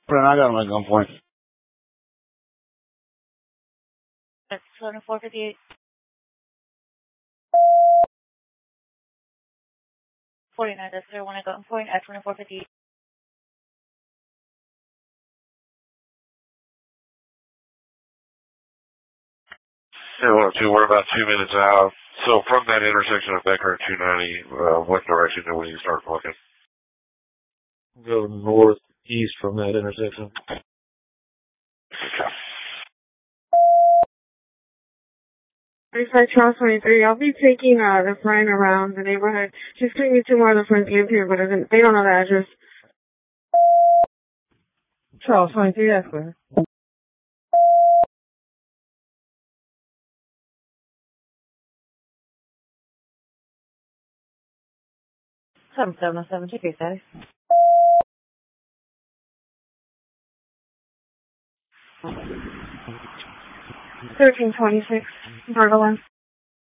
Friend, I got him at gunpoint. That's 2458. 49, that's 01 at gunpoint at 2458. Yeah, 102, we're about 2 minutes out. So from that intersection of Becker and 290, what direction do we start looking? Go northeast from that intersection. Okay. 35 Charles 23. I'll be taking the friend around the neighborhood. She's telling me 2 more of the friends live here, but they don't know the address. Charles 23, that's clear. 7707, check your status. 1326, Berlin.